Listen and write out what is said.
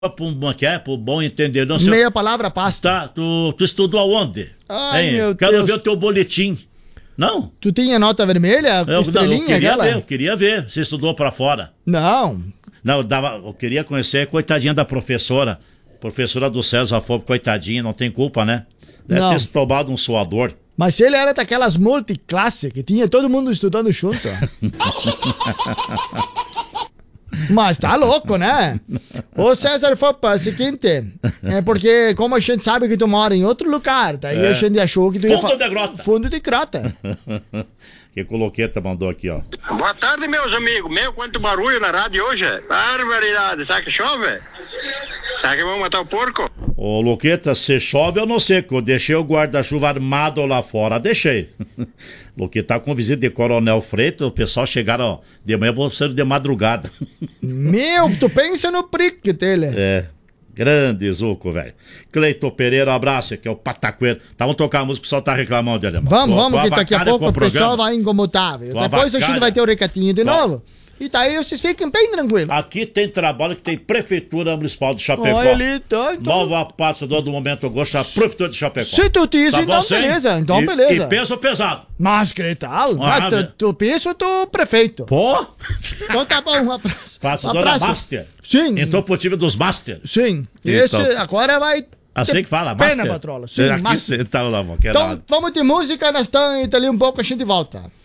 Pro bom entender. Não sei. Meia palavra passa. Tá, tu estudou aonde? Ai, Hein? meu Quero Deus. ver o teu boletim. Não? Tu tinha nota vermelha? Estrelinha aquela? Eu queria ver. Você estudou pra fora. Não. Não, eu queria conhecer a coitadinha da professora. Professora do César Afobe, coitadinha, não tem culpa, né? Deve ter tomado um suador. Mas ele era daquelas multiclasse que tinha todo mundo estudando junto. Mas tá louco, né? Ô César Fopa, é o seguinte, é porque como a gente sabe que tu mora em outro lugar, daí a gente achou que tu Fundo de grota. Fundo de grota. Que Coloqueta mandou aqui, ó. Boa tarde, meus amigos. Meu, quanto barulho na rádio hoje. Barbaridade. Sabe que chove? Sabe que vamos matar o porco? Ô, Luqueta, se chove eu não sei, que eu deixei o guarda-chuva armado lá fora. Deixei. Luqueta tá com visita de Coronel Freitas, o pessoal chegaram, ó, de manhã, vou ser de madrugada. Meu, tu pensa no prick dele. É. Grande Zuco, velho. Cleiton Pereira, um abraço, que é o pataqueiro. Tá, vamos tocar a música, o pessoal tá reclamando, alemão. Vamos, que daqui a pouco o pessoal vai incomutável. Depois a gente vai ter o recatinho de novo. E daí vocês fiquem bem tranquilos. Aqui tem trabalho que tem Prefeitura Municipal de Chapecó. Olha ali, então. Nova partidor do Momento Gosto, a Prefeitura de Chapecó. Se tu diz, tá então beleza. Então beleza. E peso pesado. Mas que tal? Tu pensa tu prefeito. Pô? Então tá bom, um abraço. Partidora Master. Sim. Entrou pro time dos Master. Sim. Então. Esse agora vai... Assim que fala, Master. Pena, patrola. Sim, aqui Master. Tá lá, então, vamos de música, nós estamos ali um pouco, a gente volta.